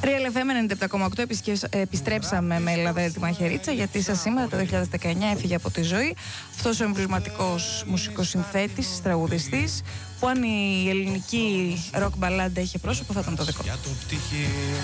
Real FM 97,8. Επιστρέψαμε με Λαβέρτη Μαχαιρίτσα, γιατί σας σήμερα το 2019 έφυγε από τη ζωή αυτός ο εμβληματικός μουσικός συνθέτης, τραγουδιστής, που αν η ελληνική ροκ μπαλάντα είχε πρόσωπο θα ήταν το δικό.